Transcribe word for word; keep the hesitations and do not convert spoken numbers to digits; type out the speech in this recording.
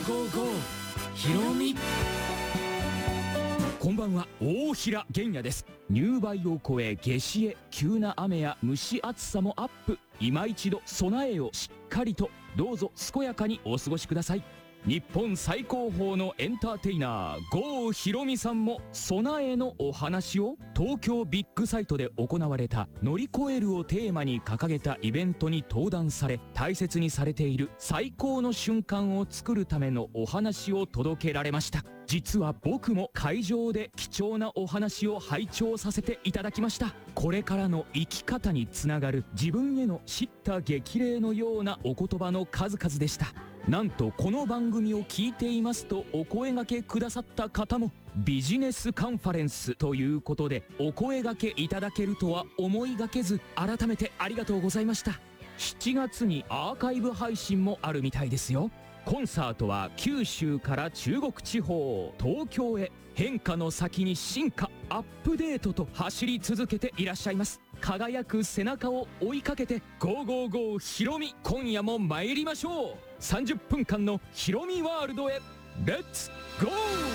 ーゴーゴーひろみ。こんばんは、大平玄也です。入梅を超え夏至へ、急な雨や蒸し暑さもアップ。今一度備えをしっかりと、どうぞ健やかにお過ごしください。日本最高峰のエンターテイナー郷ひろみさんも備えのお話を東京ビッグサイトで行われた乗り越えるをテーマに掲げたイベントに登壇され、大切にされている最高の瞬間を作るためのお話を届けられました。実は僕も会場で貴重なお話を拝聴させていただきました。これからの生き方につながる自分への叱咤激励のようなお言葉の数々でした。なんとこの番組を聞いていますとお声掛けくださった方もビジネスカンファレンスということでお声掛けいただけるとは思いがけず、改めてありがとうございました。しちがつにアーカイブ配信もあるみたいですよ。コンサートは九州から中国地方、東京へ変化の先に進化、アップデートと走り続けていらっしゃいます。輝く背中を追いかけてゴーゴーゴーひろみ、今夜も参りましょう。さんじゅっぷんかんのひろみワールドへレッツゴー。